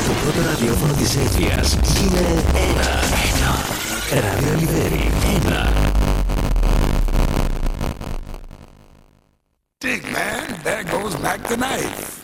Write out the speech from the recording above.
Το πρώτο ραδιόφωνο της Αίγυπτιας είναι ένα. Ράδιο Λιβέρι, ένα. Dig, man, there goes Mac the knife.